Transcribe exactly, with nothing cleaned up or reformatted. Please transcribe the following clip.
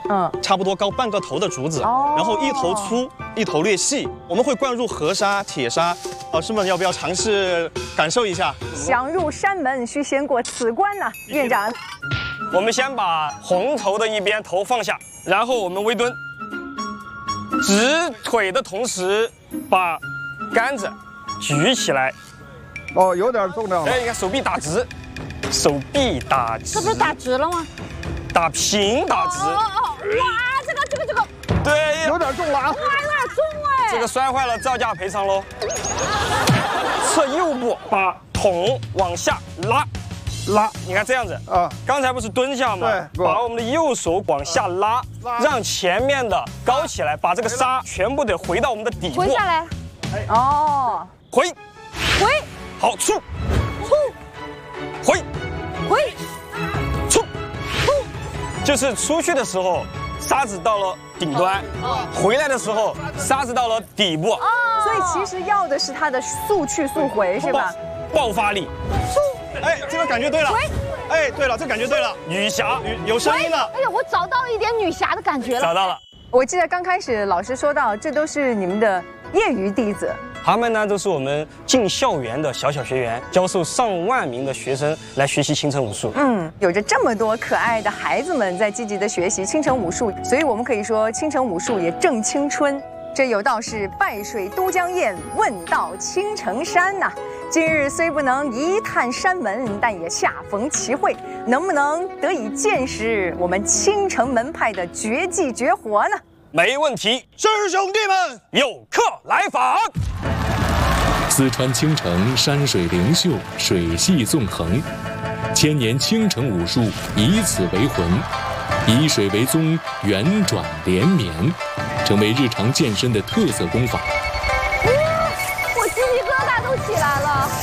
嗯， 差不多高半个头的竹子， 哦然后一头粗，一头略细。我们会灌入河沙、铁砂。老师们要不要尝试感受一下？ 想入山门，须先过此关呐、院长。 我们先把红头的一边头放下，然后我们微蹲，直腿的同时把杆子举起来。 哦，有点重量了。 哎，你看手臂打直，手臂打直， 这不是打直了吗？ 打平打直。 哦哦，哇，这个这个这个， 对， 有点重了啊！ 哇，有点重哎。 这个摔坏了照价赔偿喽。侧右步，把桶往下拉，拉，你看这样子啊， 刚才不是蹲下吗？ 对， 把我们的右手往下拉，让前面的高起来，把这个沙全部得回到我们的底部。 回下来， 哦， 回， 回， 好，出， 出， 回， 回， 出，出，就是出去的时候，沙子到了顶端，回来的时候，沙子到了底部。 所以其实要的是它的速去速回，是吧？ 爆发力， 哎，这个感觉对了。哎，对了，这感觉对了。 女侠， 有声音了。 哎呀，我找到一点女侠的感觉了。 找到了。 我记得刚开始老师说到，这都是你们的业余弟子。 他们呢，都是我们进校园的小小学员，教授上万名的学生来学习青城武术。 嗯，有着这么多可爱的孩子们在积极的学习青城武术，所以我们可以说青城武术也正青春。这有道是拜水都江堰，问道青城山呐、今日虽不能一探山门，但也恰逢其会，能不能得以见识我们青城门派的绝技绝活呢？ 没问题， 师兄弟们， 有客来访。 四川青城山水灵秀，水系纵横，千年青城武术以此为魂，以水为宗，圆转连绵，成为日常健身的特色功法。 我鸡皮疙瘩都起来了。